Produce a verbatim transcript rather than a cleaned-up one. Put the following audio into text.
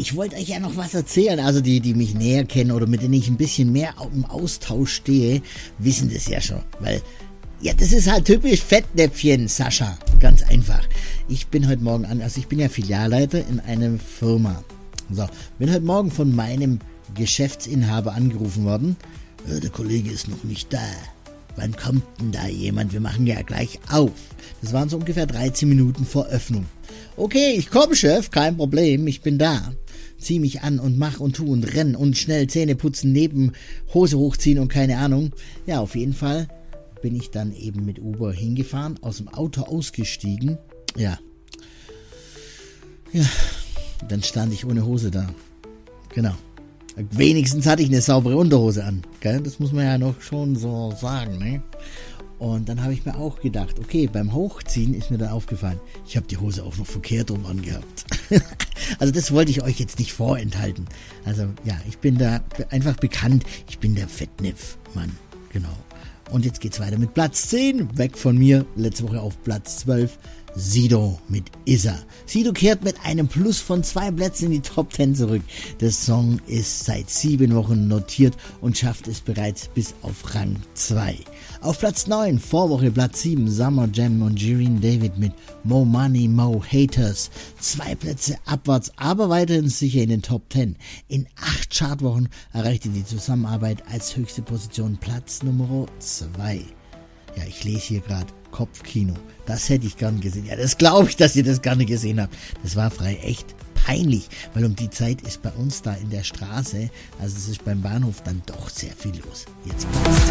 ich wollte euch ja noch was erzählen. Also die, die mich näher kennen oder mit denen ich ein bisschen mehr im Austausch stehe, wissen das ja schon. Weil, ja, das ist halt typisch Fettnäpfchen, Sascha. Ganz einfach. Ich bin heute Morgen an, also ich bin ja Filialleiter in einer Firma. So, bin heute Morgen von meinem Geschäftsinhaber angerufen worden. Äh, der Kollege ist noch nicht da. Wann kommt denn da jemand? Wir machen ja gleich auf. Das waren so ungefähr dreizehn Minuten vor Öffnung. Okay, ich komme, Chef, kein Problem, ich bin da. Zieh mich an und mach und tu und renn und schnell Zähne putzen, neben Hose hochziehen und keine Ahnung. Ja, auf jeden Fall bin ich dann eben mit Uber hingefahren, aus dem Auto ausgestiegen. Ja. Ja, dann stand ich ohne Hose da. Genau. Wenigstens hatte ich eine saubere Unterhose an. Gell? Das muss man ja noch schon so sagen. Ne? Und dann habe ich mir auch gedacht, okay, beim Hochziehen ist mir dann aufgefallen, ich habe die Hose auch noch verkehrt rum angehabt. Also das wollte ich euch jetzt nicht vorenthalten. Also ja, ich bin da einfach bekannt, ich bin der Fettnäpfmann. Genau. Und jetzt geht's weiter mit Platz zehn, weg von mir, letzte Woche auf Platz zwölf. Sido mit Issa. Sido kehrt mit einem Plus von zwei Plätzen in die Top zehn zurück. Der Song ist seit sieben Wochen notiert und schafft es bereits bis auf Rang zwei. Auf Platz neun, Vorwoche Platz sieben, Summer Jam und Shirin David mit Mo Money, Mo Haters. Zwei Plätze abwärts, aber weiterhin sicher in den Top zehn. In acht Chartwochen erreichte die Zusammenarbeit als höchste Position Platz Nummer zwei. Ja, ich lese hier gerade Kopfkino. Das hätte ich gern gesehen. Ja, das glaube ich, dass ihr das gerne gesehen habt. Das war frei echt peinlich, weil um die Zeit ist bei uns da in der Straße, also es ist beim Bahnhof dann doch sehr viel los. Jetzt Platz